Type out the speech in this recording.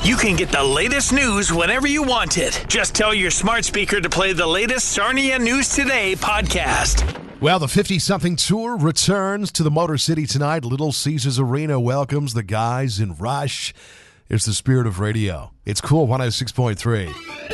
You can get the latest news whenever you want it. Just tell your smart speaker to play the latest Sarnia News Today podcast. Well, the 50-something tour returns to the Motor City tonight. Little Caesars Arena welcomes the guys in Rush. It's the spirit of radio. It's cool, 106.3.